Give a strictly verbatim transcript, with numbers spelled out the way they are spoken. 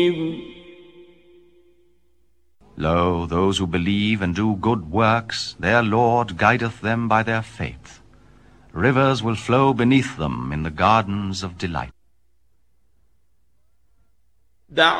Lo, those who believe and do good works, their Lord guideth them by their faith. Rivers will flow beneath them in the gardens of delight.